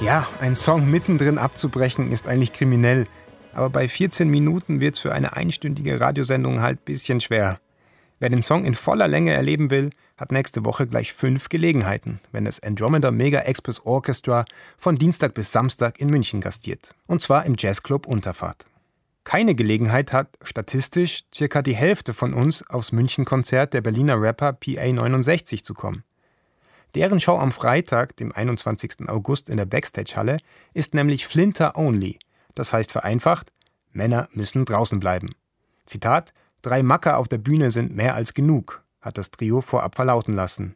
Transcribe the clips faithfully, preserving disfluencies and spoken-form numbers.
Ja, einen Song mittendrin abzubrechen ist eigentlich kriminell. Aber bei vierzehn Minuten wird's für eine einstündige Radiosendung halt ein bisschen schwer. Wer den Song in voller Länge erleben will, hat nächste Woche gleich fünf Gelegenheiten, wenn das Andromeda Mega Express Orchestra von Dienstag bis Samstag in München gastiert. Und zwar im Jazzclub Unterfahrt. Keine Gelegenheit hat statistisch circa die Hälfte von uns aufs München-Konzert der Berliner Rapper P A neunundsechzig zu kommen. Deren Show am Freitag, dem einundzwanzigsten August in der Backstage-Halle, ist nämlich Flinter Only. Das heißt vereinfacht, Männer müssen draußen bleiben. Zitat: Drei Macker auf der Bühne sind mehr als genug, hat das Trio vorab verlauten lassen.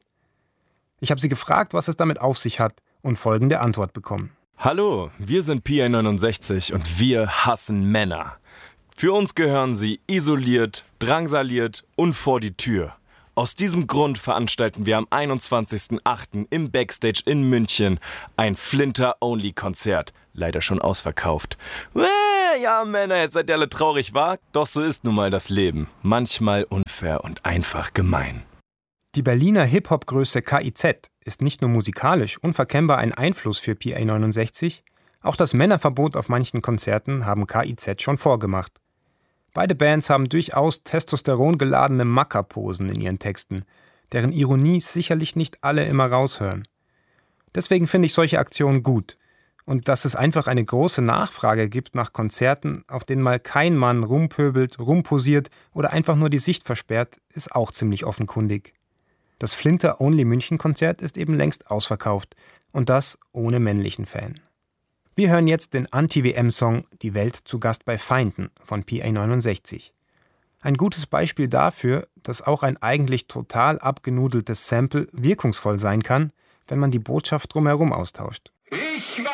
Ich habe sie gefragt, was es damit auf sich hat, und folgende Antwort bekommen. Hallo, wir sind P A neunundsechzig und wir hassen Männer. Für uns gehören sie isoliert, drangsaliert und vor die Tür. Aus diesem Grund veranstalten wir am einundzwanzigsten achten im Backstage in München ein Flinter-Only-Konzert. Leider schon ausverkauft. Äh, ja, Männer, jetzt seid ihr alle traurig, wa? Doch so ist nun mal das Leben. Manchmal unfair und einfach gemein. Die Berliner Hip-Hop-Größe K I Z ist nicht nur musikalisch unverkennbar ein Einfluss für P A neunundsechzig, auch das Männerverbot auf manchen Konzerten haben K I Z schon vorgemacht. Beide Bands haben durchaus testosterongeladene Mackerposen in ihren Texten, deren Ironie sicherlich nicht alle immer raushören. Deswegen finde ich solche Aktionen gut. Und dass es einfach eine große Nachfrage gibt nach Konzerten, auf denen mal kein Mann rumpöbelt, rumposiert oder einfach nur die Sicht versperrt, ist auch ziemlich offenkundig. Das Flinter-Only-München-Konzert ist eben längst ausverkauft. Und das ohne männlichen Fan. Wir hören jetzt den Anti-W M-Song »Die Welt zu Gast bei Feinden« von P A neunundsechzig. Ein gutes Beispiel dafür, dass auch ein eigentlich total abgenudeltes Sample wirkungsvoll sein kann, wenn man die Botschaft drumherum austauscht. Ich